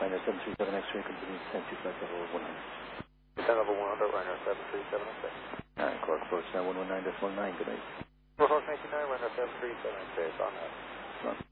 Ryanair 737 X-ray, continue to 10 flight level 100. Descent level 100, Ryanair 737 X-ray. Cork approach now 119.9, good night. Cork 99, Ryanair 737 X-ray, it's on that.